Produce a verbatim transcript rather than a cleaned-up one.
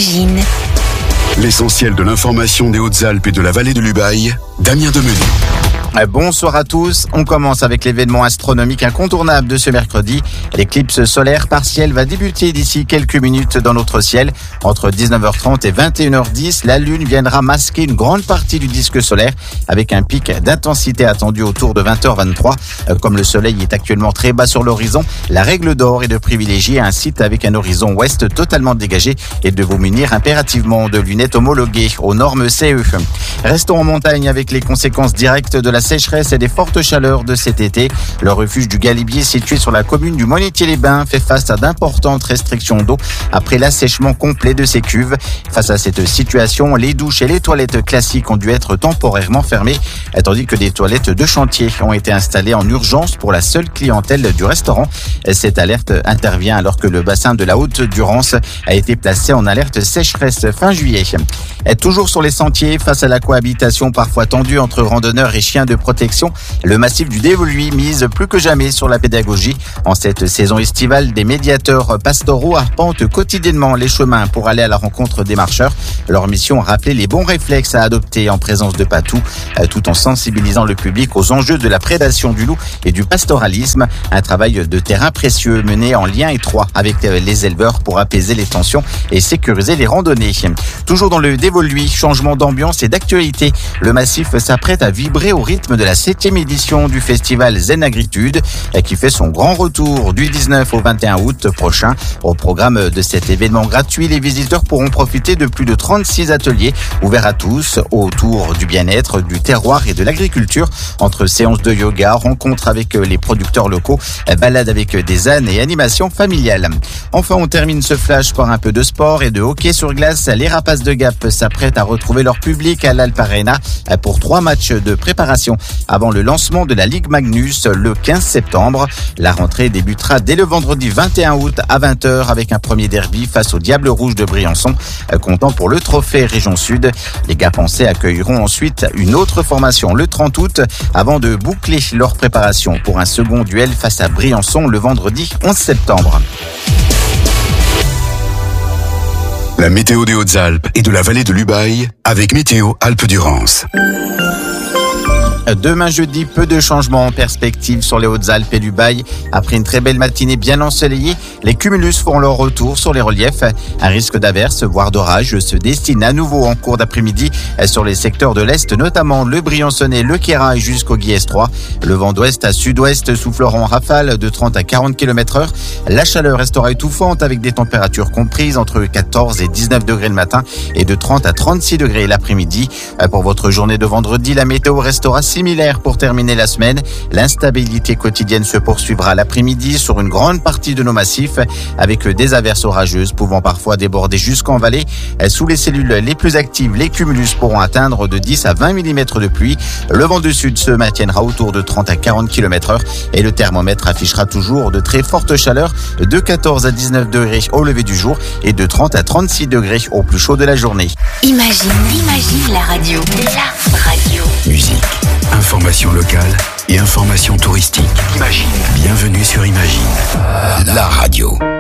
Imagine. L'essentiel de l'information des Hautes-Alpes et de la vallée de l'Ubaye, Damien Demenu. Bonsoir à tous. On commence avec l'événement astronomique incontournable de ce mercredi. L'éclipse solaire partielle va débuter d'ici quelques minutes dans notre ciel. Entre dix-neuf heures trente et vingt et une heures dix, la Lune viendra masquer une grande partie du disque solaire avec un pic d'intensité attendu autour de vingt heures vingt-trois. Comme le soleil est actuellement très bas sur l'horizon, la règle d'or est de privilégier un site avec un horizon ouest totalement dégagé et de vous munir impérativement de lunettes homologuées aux normes C E. Restons en montagne avec les conséquences directes de la sécheresse et des fortes chaleurs de cet été. Le refuge du Galibier, situé sur la commune du Monetier-les-Bains, fait face à d'importantes restrictions d'eau après l'assèchement complet de ses cuves. Face à cette situation, les douches et les toilettes classiques ont dû être temporairement fermées, tandis que des toilettes de chantier ont été installées en urgence pour la seule clientèle du restaurant. Cette alerte intervient alors que le bassin de la Haute-Durance a été placé en alerte sécheresse fin juillet. Toujours sur les sentiers, face à la cohabitation parfois tendue entre randonneurs et chiens de protection, le massif du Dévoluy mise plus que jamais sur la pédagogie. En cette saison estivale, des médiateurs pastoraux arpentent quotidiennement les chemins pour aller à la rencontre des marcheurs. Leur mission, rappeler les bons réflexes à adopter en présence de patous, tout en sensibilisant le public aux enjeux de la prédation du loup et du pastoralisme. Un travail de terrain précieux mené en lien étroit avec les éleveurs pour apaiser les tensions et sécuriser les randonnées. Toujours dans le Dévoluy, changement d'ambiance et d'actualité. Le massif s'apprête à vibrer au rythme de la septième édition du festival Zen Agritude qui fait son grand retour du dix-neuf au vingt et un août prochain. Au programme de cet événement gratuit, les visiteurs pourront profiter de plus de trente-six ateliers ouverts à tous autour du bien-être, du terroir et de l'agriculture, entre séances de yoga, rencontres avec les producteurs locaux, balades avec des ânes et animations familiales. Enfin, on termine ce flash par un peu de sport et de hockey sur glace. Les Rapaces de Gap s'apprêtent à retrouver leur public à l'Alp Arena pour trois matchs de préparation avant le lancement de la Ligue Magnus le quinze septembre. La rentrée débutera dès le vendredi vingt et un août à vingt heures avec un premier derby face au Diable Rouge de Briançon, comptant pour le trophée Région Sud. Les Gapençais accueilleront ensuite une autre formation le trente août avant de boucler leur préparation pour un second duel face à Briançon le vendredi onze septembre. La météo des Hautes-Alpes et de la vallée de l'Ubaye avec Météo Alpes-Durance. Demain jeudi, peu de changements en perspective sur les Hautes-Alpes et l'Ubaye. Après une très belle matinée bien ensoleillée, les cumulus feront leur retour sur les reliefs. Un risque d'averse, voire d'orage, se destine à nouveau en cours d'après-midi sur les secteurs de l'Est, notamment le Briançonnais, le Queyras jusqu'au Guiers trois. Le vent d'ouest à sud-ouest soufflera en rafale de trente à quarante kilomètres heure. La chaleur restera étouffante avec des températures comprises entre quatorze et dix-neuf degrés le matin et de trente à trente-six degrés l'après-midi. Pour votre journée de vendredi, la météo restera similaire pour terminer la semaine. L'instabilité quotidienne se poursuivra l'après-midi sur une grande partie de nos massifs avec des averses orageuses pouvant parfois déborder jusqu'en vallée. Sous les cellules les plus actives, les cumulus pourront atteindre de dix à vingt millimètres de pluie. Le vent du sud se maintiendra autour de trente à quarante kilomètres heure et le thermomètre affichera toujours de très fortes chaleurs de quatorze à dix-neuf degrés au lever du jour et de trente à trente-six degrés au plus chaud de la journée. Imagine, imagine la radio. La radio. Musique, information locale et information touristique. Imagine. Bienvenue sur Imagine, la radio.